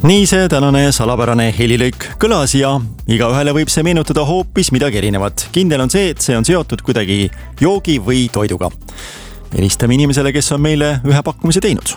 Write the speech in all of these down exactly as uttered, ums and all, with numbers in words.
nii see tänane salapärane helilõik kõlas ja igaühele võib see meenutada hoopis midagi erinevat. Kindel on see, et see on seotud kuidagi joogi või toiduga. Helistame inimesele, kes on meile ühe pakkumise teinud.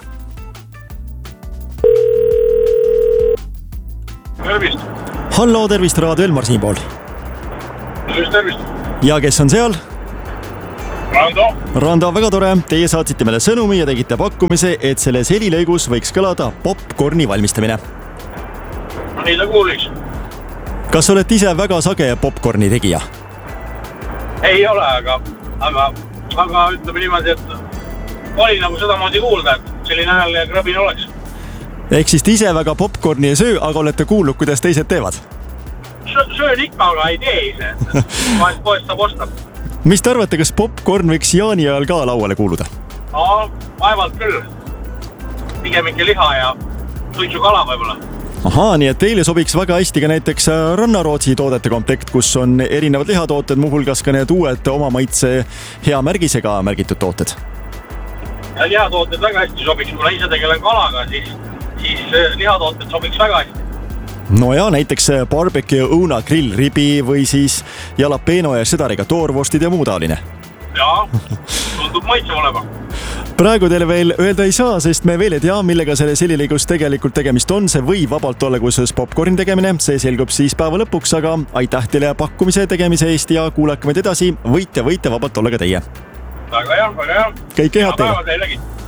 Tervist! Hallo, tervist, Raadio Elmar siinpool. Tervist, tervist! Ja kes on seal? Rando! Rando, väga tore. Teie saatsite meile sõnumi ja tegite pakkumise, et selles helilõigus võiks kõlada popcorni valmistamine. Nii ta kuuliks. Kas olete ise väga sage popcorni tegija? Ei ole, aga, aga, aga ütleme niimoodi, et oli nagu sedamoodi kuulda, et selline hääl ja krabin oleks. Ehk siis te ise väga popcorni ei söö, aga olete kuulnud, kuidas teised teevad? Söön ikka, aga ei tee ise. Vahest poest saab osta. Mis te arvate, kas popcorn võiks jaani ajal ka lauale kuuluda? No, vaevalt küll. Pigem ikka liha ja suitsu kala võibolla. Ahaa, nii et teile sobiks väga hästi ka näiteks Rannarootsi toodete komplekt, kus on erinevad lihatooted, muuhulgas ka need uued oma maitse hea märgisega märgitud tooted. Ja lihatooted väga hästi sobiks, kuna ise tegelen kalaga, siis, siis lihatooted sobiks väga hästi. No ja näiteks barbecue õuna grillribi või siis jalapeno ja sõdariga toorvostid ja muu taoline. Jaa, tundub maitsev olema. Praegu teile veel öelda ei saa, sest me veel ei tea, millega selles helilõigus tegelikult tegemist on. See võib vabalt olla kus popcorn tegemine, see selgub siis päeva lõpuks, aga aitäh teile pakkumise tegemise eest ja kuulake meid edasi. Võite, võite vabalt olla ka teie. Väga hea, väga hea. Kõike head teile. Päeva teilegi.